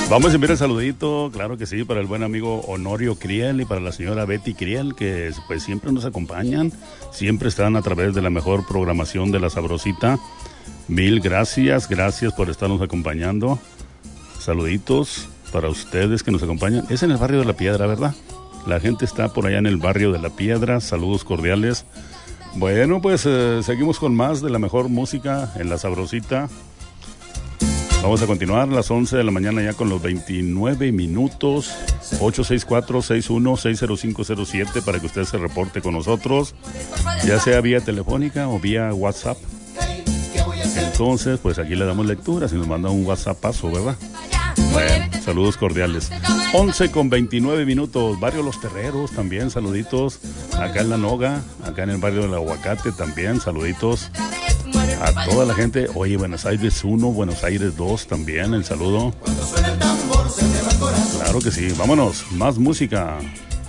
Vamos a enviar el saludito, claro que sí, para el buen amigo Honorio Criel y para la señora Betty Criel, que pues siempre nos acompañan, siempre están a través de la mejor programación de La Sabrosita. Mil gracias por estarnos acompañando. Saluditos para ustedes que nos acompañan. Es en el barrio de La Piedra, ¿verdad? La gente está por allá en el barrio de La Piedra. Saludos cordiales. Bueno, pues seguimos con más de la mejor música en La Sabrosita. Vamos a continuar a las 11 de la mañana ya con los 29 minutos. 864-61-60507 para que usted se reporte con nosotros, ya sea vía telefónica o vía WhatsApp. Entonces, pues aquí le damos lectura si nos manda un WhatsAppazo, ¿verdad? Bueno, saludos cordiales. 11 con 29 minutos. Barrio Los Terreros también, saluditos. Acá en La Noga, acá en el barrio del Aguacate también, saluditos. A toda la gente, oye, Buenos Aires 1, Buenos Aires 2 también, el saludo. Claro que sí, vámonos, más música.